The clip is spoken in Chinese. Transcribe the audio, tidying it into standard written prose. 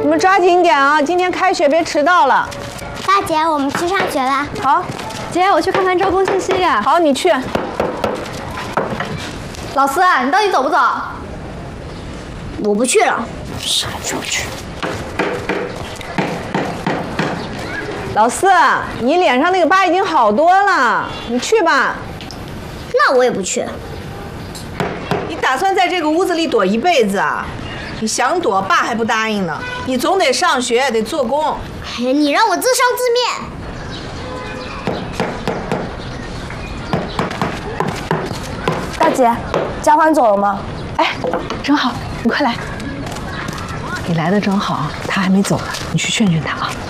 们抓紧点啊！今天开学别迟到了。 大姐，我们去上学了。 好， 姐，我去看看招工信息呀。 好，你去。 老师啊，你到底走不走？ 我不去了。 啥去不去？老四，你脸上那个疤已经好多了，你去吧。 那我也不去。 你打算在这个屋子里躲一辈子啊？你想躲，爸还不答应呢。你总得上学，得做工。 哎呀，你让我自生自灭。 大姐，交换走了吗？ 哎，正好，你快来。你来的正好，他还没走呢，你去劝劝他啊。